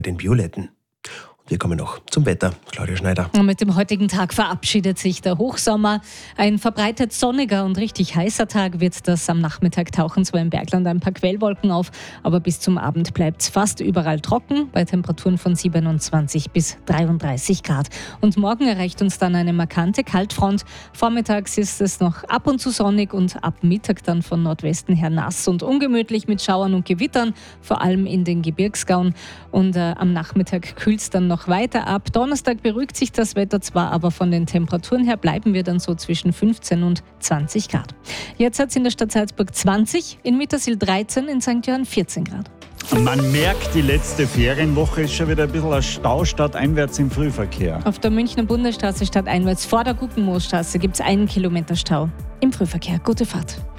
den Violetten. Wir kommen noch zum Wetter. Claudia Schneider. Mit dem heutigen Tag verabschiedet sich der Hochsommer. Ein verbreitet sonniger und richtig heißer Tag wird das. Am Nachmittag tauchen zwar im Bergland ein paar Quellwolken auf, aber bis zum Abend bleibt es fast überall trocken, bei Temperaturen von 27 bis 33 Grad. Und morgen erreicht uns dann eine markante Kaltfront. Vormittags ist es noch ab und zu sonnig und ab Mittag dann von Nordwesten her nass und ungemütlich mit Schauern und Gewittern, vor allem in den Gebirgsgauen. Und am Nachmittag kühlt es dann noch weiter ab. Donnerstag beruhigt sich das Wetter zwar, aber von den Temperaturen her bleiben wir dann so zwischen 15 und 20 Grad. Jetzt hat es in der Stadt Salzburg 20, in Mittersill 13, in St. Johann 14 Grad. Man merkt, die letzte Ferienwoche ist schon wieder ein bisschen ein Stau stadteinwärts im Frühverkehr. Auf der Münchner Bundesstraße stadteinwärts vor der Guggenmoosstraße gibt es 1 Kilometer Stau im Frühverkehr. Gute Fahrt.